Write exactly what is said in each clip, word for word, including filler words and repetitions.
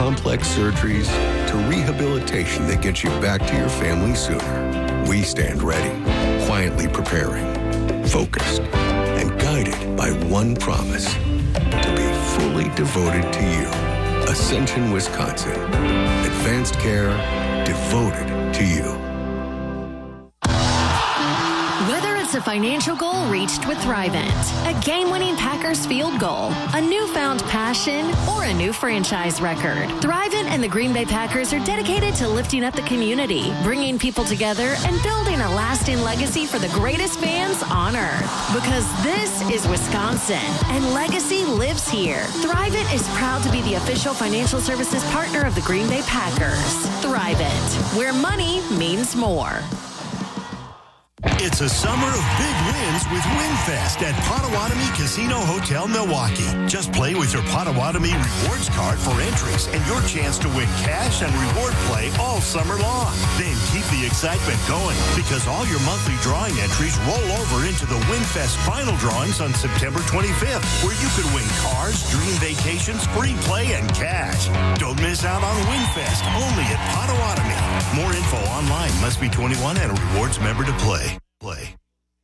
complex surgeries to rehabilitation that gets you back to your family sooner, we stand ready, quietly preparing, focused, and guided by one promise: to be fully devoted to you. Ascension, Wisconsin. Advanced care devoted to you. Whether it's a financial goal reached with Thrivent, a game-winning Packers field goal, a newfound passion, or a new franchise record, Thrivent and the Green Bay Packers are dedicated to lifting up the community, bringing people together, and building a lasting legacy for the greatest fans on earth. Because this is Wisconsin, and legacy lives here. Thrivent is proud to be the official financial services partner of the Green Bay Packers. Thrivent, where money means more. It's a summer of big wins with WinFest at Potawatomi Casino Hotel, Milwaukee. Just play with your Potawatomi Rewards card for entries and your chance to win cash and reward play all summer long. Then keep the excitement going, because all your monthly drawing entries roll over into the WinFest final drawings on September twenty-fifth, where you could win cars, dream vacations, free play, and cash. Don't miss out on WinFest, only at Potawatomi. More info online. Must be twenty-one and a rewards member to play. Play.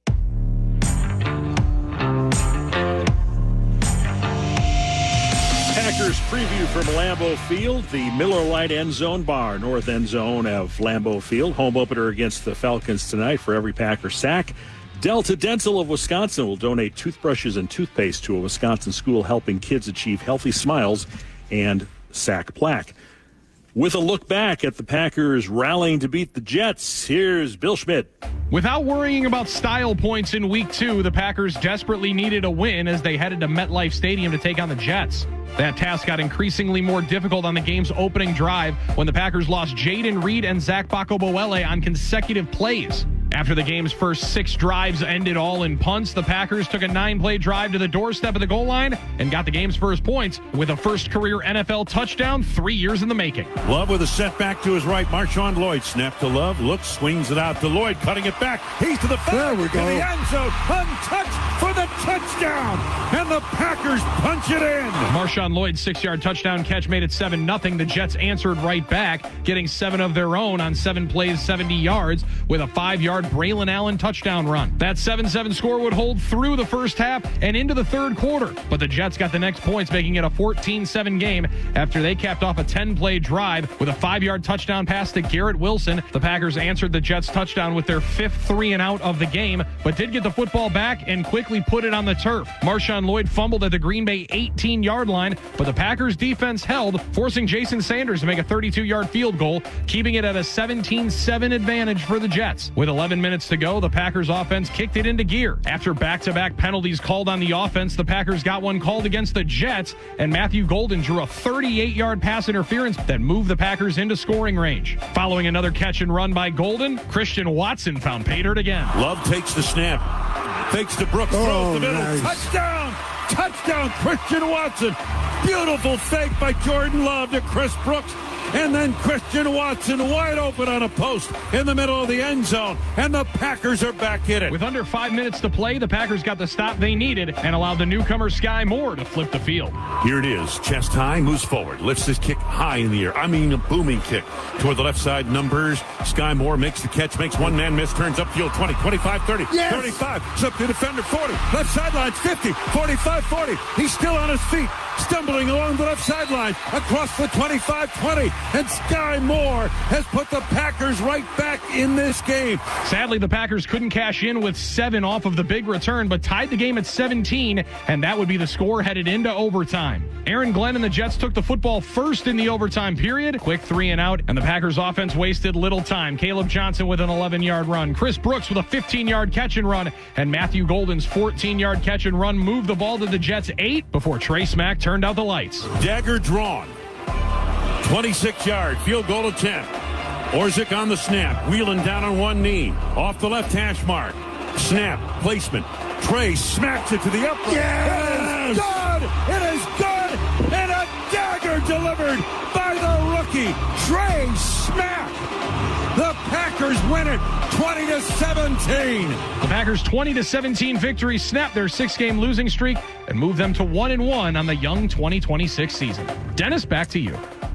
Packers preview from Lambeau Field, the Miller Lite end zone bar, north end zone of Lambeau Field. Home opener against the Falcons tonight. For every Packer sack, Delta Dental of Wisconsin will donate toothbrushes and toothpaste to a Wisconsin school, helping kids achieve healthy smiles and sack plaque. With a look back at the Packers rallying to beat the Jets, here's Bill Schmidt. Without worrying about style points in week two, the Packers desperately needed a win as they headed to MetLife Stadium to take on the Jets. That task got increasingly more difficult on the game's opening drive when the Packers lost Jaden Reed and Zach Bacoboele on consecutive plays. After the game's first six drives ended all in punts, the Packers took a nine-play drive to the doorstep of the goal line and got the game's first points with a first career N F L touchdown three years in the making. Love with a setback to his right. Marshawn Lloyd snap to Love. Looks, swings it out to Lloyd, cutting it back. He's to the five. There we go. To the end zone. Untouched for the touchdown. And the Packers punch it in. Marshawn Lloyd's six-yard touchdown catch made it seven nothing. The Jets answered right back, getting seven of their own on seven plays, seventy yards, with a five-yard Braylon Allen touchdown run. That seven seven score would hold through the first half and into the third quarter, but the Jets got the next points, making it a fourteen seven game after they capped off a ten-play drive with a five-yard touchdown pass to Garrett Wilson. The Packers answered the Jets' touchdown with their fifth three and out of the game, but did get the football back and quickly put it on the turf. Marshawn Lloyd fumbled at the Green Bay eighteen-yard line, but the Packers defense held, forcing Jason Sanders to make a thirty-two-yard field goal, keeping it at a seventeen seven advantage for the Jets. With eleven minutes to go, the Packers offense kicked it into gear. After back-to-back penalties called on the offense, the Packers got one called against the Jets, and Matthew Golden drew a thirty-eight-yard pass interference that moved the Packers into scoring range. Following another catch and run by Golden, Christian Watson found pay dirt again. Love takes the snap. Fakes to Brooks, throws Oh, the middle. nice. Touchdown! Touchdown, Christian Watson. Beautiful fake by Jordan Love to Chris Brooks. And then Christian Watson wide open on a post in the middle of the end zone. And the Packers are back in it. With under five minutes to play, the Packers got the stop they needed and allowed the newcomer Sky Moore to flip the field. Here it is. Chest high, moves forward. Lifts his kick high in the air. I mean a booming kick. Toward the left side numbers. Sky Moore makes the catch, makes one man miss, turns upfield twenty, twenty-five, thirty, Yes! thirty-five. Slip to defender forty. Left sideline fifty, forty-five, forty. He's still on his feet. Stumbling along the left sideline. Across the twenty-five, twenty. And Sky Moore has put the Packers right back in this game. Sadly, the Packers couldn't cash in with seven off of the big return, but tied the game at seventeen, and that would be the score headed into overtime. Aaron Glenn and the Jets took the football first in the overtime period. Quick three and out, and the Packers offense wasted little time. Caleb Johnson with an eleven-yard run. Chris Brooks with a fifteen-yard catch and run, and Matthew Golden's fourteen-yard catch and run moved the ball to the Jets' eight before Trey Smack turned out the lights. Dagger drawn. twenty-six yard field goal attempt. Orzik on the snap, wheeling down on one knee, off the left hash mark. Snap, placement. Trey smacks it to the upright. Yes! It is good! It is good! And a dagger delivered by the rookie, Trey Smack. The Packers win it twenty to seventeen. The Packers' twenty to seventeen victory snapped their six-game losing streak and moved them to one and one on the young twenty twenty-six season. Dennis, back to you.